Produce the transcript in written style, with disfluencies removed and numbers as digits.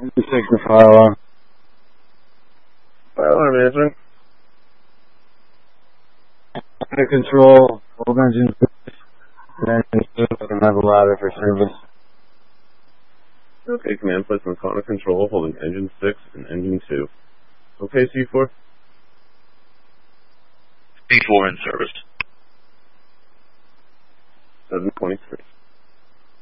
Engine 6 and fire alarm. Fire alarm answering. Under control, hold engine 6 and engine 2 and have a ladder for service. Okay, command placement on control, holding engine 6 and engine 2. Okay, C4? C4 in service. 723.